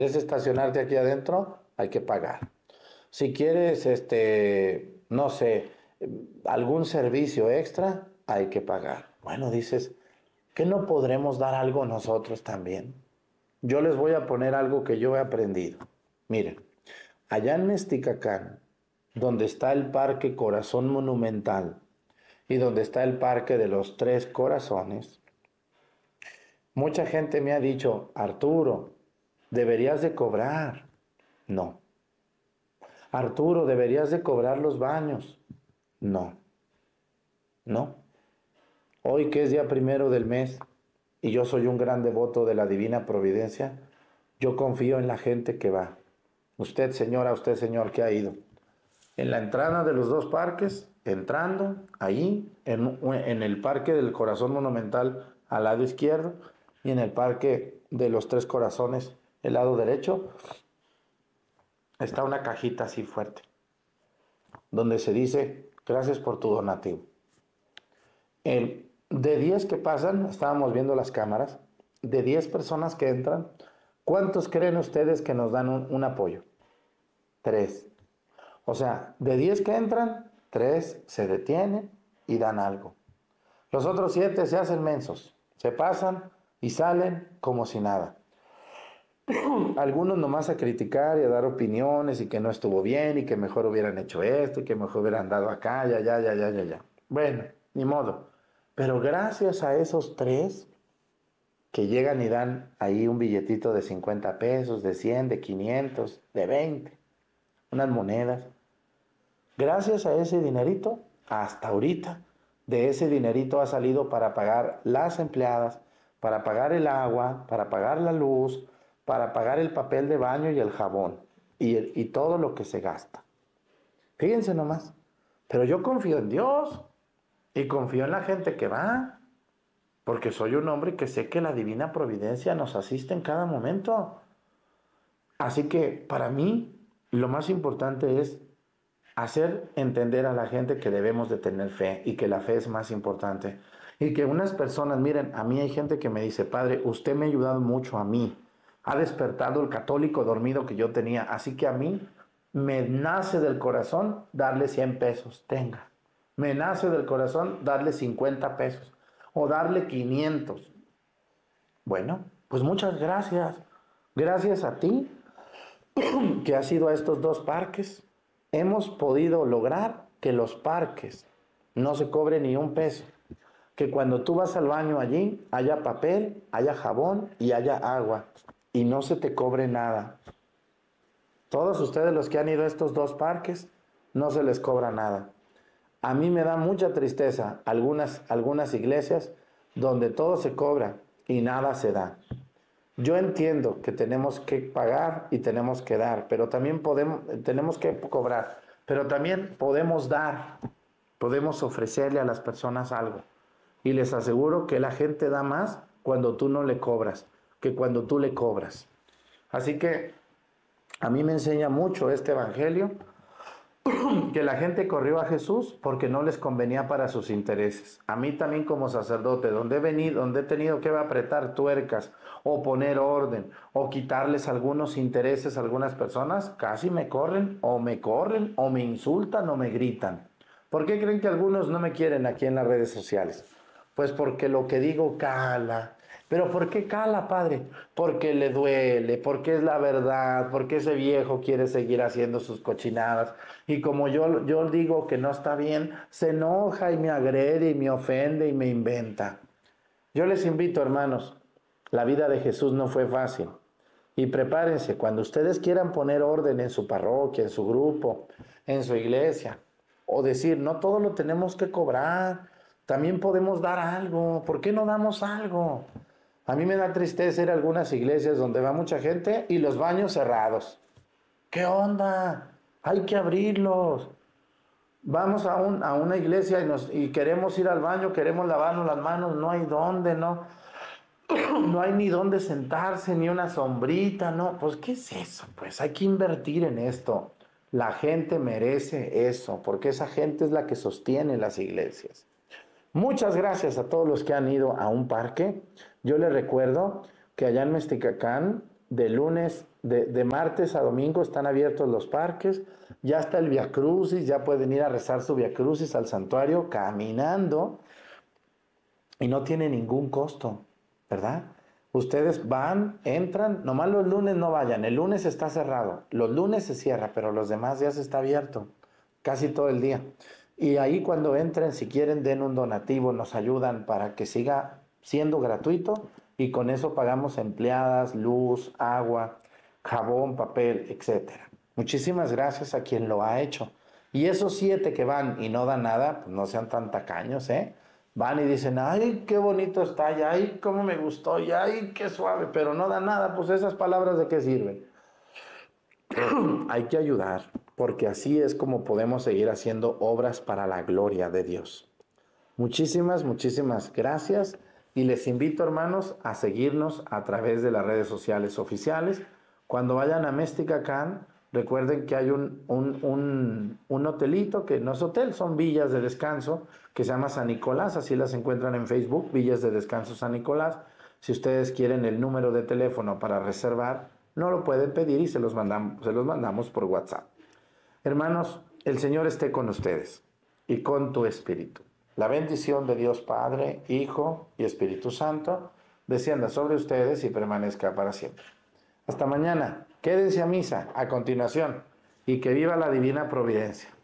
¿Quieres estacionarte aquí adentro? Hay que pagar. Si quieres, no sé, algún servicio extra, hay que pagar. Bueno, dices, ¿que no podremos dar algo nosotros también? Yo les voy a poner algo que yo he aprendido. Miren, allá en Mesticacán, donde está el Parque Corazón Monumental y donde está el Parque de los Tres Corazones, mucha gente me ha dicho, Arturo, deberías de cobrar. No. Arturo, deberías de cobrar los baños. No, no. Hoy que es día 1 del mes y yo soy un gran devoto de la divina providencia, yo confío en la gente que va. Usted, señora, usted, señor, que ha ido. En la entrada de los dos parques, entrando, ahí, en el Parque del Corazón Monumental al lado izquierdo y en el Parque de los Tres Corazones, el lado derecho, está una cajita así fuerte, donde se dice, gracias por tu donativo. De 10 que pasan, estábamos viendo las cámaras, de 10 personas que entran, ¿cuántos creen ustedes que nos dan un apoyo? 3. O sea, de 10 que entran, 3 se detienen y dan algo. Los otros 7 se hacen mensos, se pasan y salen como si nada. Algunos nomás a criticar y a dar opiniones y que no estuvo bien y que mejor hubieran hecho esto y que mejor hubieran dado acá, ya. Bueno, ni modo. Pero gracias a esos 3 que llegan y dan ahí un billetito de 50 pesos, de 100, de 500, de 20, unas monedas. Gracias a ese dinerito, hasta ahorita, de ese dinerito ha salido para pagar las empleadas, para pagar el agua, para pagar la luz, para pagar el papel de baño y el jabón y todo lo que se gasta. Fíjense nomás. Pero yo confío en Dios y confío en la gente que va, porque soy un hombre que sé que la divina providencia nos asiste en cada momento. Así que para mí lo más importante es hacer entender a la gente que debemos de tener fe y que la fe es más importante. Y que unas personas, miren, a mí hay gente que me dice, padre, usted me ha ayudado mucho a mí. Ha despertado el católico dormido que yo tenía. Así que a mí me nace del corazón darle 100 pesos. Tenga. Me nace del corazón darle 50 pesos. O darle 500. Bueno, pues muchas gracias. Gracias a ti que has ido a estos dos parques, hemos podido lograr que los parques no se cobre ni un peso. Que cuando tú vas al baño allí, haya papel, haya jabón y haya agua. Y no se te cobre nada. Todos ustedes los que han ido a estos dos parques, no se les cobra nada. A mí me da mucha tristeza algunas iglesias donde todo se cobra y nada se da. Yo entiendo que tenemos que pagar y tenemos que dar, pero también tenemos que cobrar, pero también podemos dar, podemos ofrecerle a las personas algo. Y les aseguro que la gente da más cuando tú no le cobras, que cuando tú le cobras. Así que a mí me enseña mucho este evangelio, que la gente corrió a Jesús porque no les convenía para sus intereses. A mí también como sacerdote, donde he tenido que apretar tuercas o poner orden o quitarles algunos intereses a algunas personas, casi me corren o me insultan o me gritan. ¿Por qué creen que algunos no me quieren aquí en las redes sociales? Pues porque lo que digo cala. ¿Pero por qué cala, padre? Porque le duele, porque es la verdad, porque ese viejo quiere seguir haciendo sus cochinadas. Y como yo digo que no está bien, se enoja y me agrede y me ofende y me inventa. Yo les invito, hermanos, la vida de Jesús no fue fácil. Y prepárense, cuando ustedes quieran poner orden en su parroquia, en su grupo, en su iglesia, o decir, no todo lo tenemos que cobrar, también podemos dar algo. ¿Por qué no damos algo? A mí me da tristeza ir a algunas iglesias donde va mucha gente y los baños cerrados. ¿Qué onda? Hay que abrirlos. Vamos a una iglesia y queremos ir al baño, queremos lavarnos las manos, no hay dónde, no. No hay ni dónde sentarse, ni una sombrita, no. Pues, ¿qué es eso? Pues hay que invertir en esto. La gente merece eso, porque esa gente es la que sostiene las iglesias. Muchas gracias a todos los que han ido a un parque. Yo les recuerdo que allá en Mesticacán, de lunes de martes a domingo están abiertos los parques, ya está el Via Crucis, ya pueden ir a rezar su Via Crucis al santuario caminando y no tiene ningún costo, ¿verdad? Ustedes van, entran, nomás los lunes no vayan, el lunes está cerrado, los lunes se cierra, pero los demás días está abierto, casi todo el día. Y ahí cuando entren, si quieren, den un donativo, nos ayudan para que siga siendo gratuito y con eso pagamos empleadas, luz, agua, jabón, papel, etcétera. Muchísimas gracias a quien lo ha hecho. Y esos 7 que van y no dan nada, pues no sean tan tacaños, ¿eh? Van y dicen, ay, qué bonito está, y ay, cómo me gustó, y ay, qué suave, pero no dan nada, pues esas palabras ¿de qué sirven? Hay que ayudar, porque así es como podemos seguir haciendo obras para la gloria de Dios. Muchísimas, muchísimas gracias y les invito, hermanos, a seguirnos a través de las redes sociales oficiales. Cuando vayan a Mesticacán, recuerden que hay un hotelito, que no es hotel, son villas de descanso, que se llama San Nicolás, así las encuentran en Facebook, Villas de Descanso San Nicolás. Si ustedes quieren el número de teléfono para reservar, no lo pueden pedir y se los mandamos por WhatsApp. Hermanos, el Señor esté con ustedes y con tu espíritu. La bendición de Dios Padre, Hijo y Espíritu Santo descienda sobre ustedes y permanezca para siempre. Hasta mañana. Quédense a misa a continuación y que viva la divina providencia.